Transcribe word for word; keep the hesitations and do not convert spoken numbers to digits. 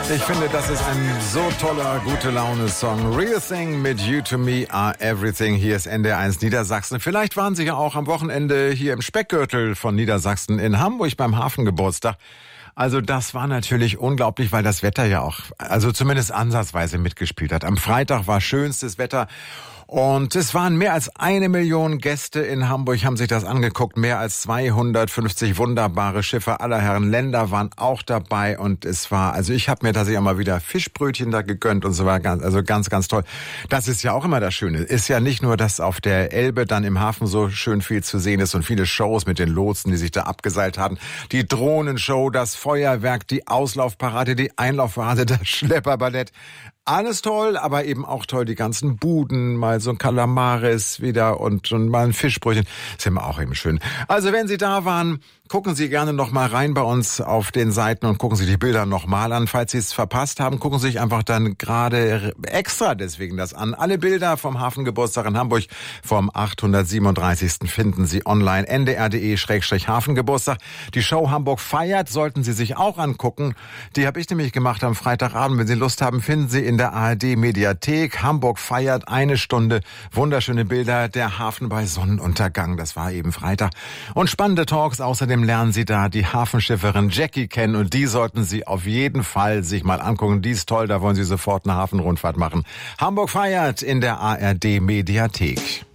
Ich finde, das ist ein so toller, gute Laune-Song. Real Thing mit You to Me are Everything. Hier ist N D R eins Niedersachsen. Vielleicht waren Sie ja auch am Wochenende hier im Speckgürtel von Niedersachsen in Hamburg beim Hafengeburtstag. Also das war natürlich unglaublich, weil das Wetter ja auch, also zumindest ansatzweise mitgespielt hat. Am Freitag war schönstes Wetter. Und es waren mehr als eine Million Gäste in Hamburg, haben sich das angeguckt. Mehr als zweihundertfünfzig wunderbare Schiffe aller Herren Länder waren auch dabei. Und es war, also ich habe mir tatsächlich auch mal wieder Fischbrötchen da gegönnt und so war ganz, also ganz, ganz toll. Das ist ja auch immer das Schöne. Ist ja nicht nur, dass auf der Elbe dann im Hafen so schön viel zu sehen ist und viele Shows mit den Lotsen, die sich da abgeseilt haben. Die Drohnenshow, das Feuerwerk, die Auslaufparade, die Einlaufparade, das Schlepperballett. Alles toll, aber eben auch toll, die ganzen Buden, mal so ein Kalamaris wieder und, und mal ein Fischbrötchen. Ist immer auch eben schön. Also wenn Sie da waren, gucken Sie gerne noch mal rein bei uns auf den Seiten und gucken Sie die Bilder noch mal an. Falls Sie es verpasst haben, gucken Sie sich einfach dann gerade extra deswegen das an. Alle Bilder vom Hafengeburtstag in Hamburg vom achthundertsiebenunddreißigsten finden Sie online n d r punkt d e Schrägstrich Hafengeburtstag. Die Show Hamburg feiert, sollten Sie sich auch angucken. Die habe ich nämlich gemacht am Freitagabend. Wenn Sie Lust haben, finden Sie in der A R D Mediathek. Hamburg feiert eine Stunde. Wunderschöne Bilder. Der Hafen bei Sonnenuntergang. Das war eben Freitag. Und spannende Talks. Außerdem lernen Sie da die Hafenschifferin Jackie kennen. Und die sollten Sie auf jeden Fall sich mal angucken. Die ist toll. Da wollen Sie sofort eine Hafenrundfahrt machen. Hamburg feiert in der A R D Mediathek.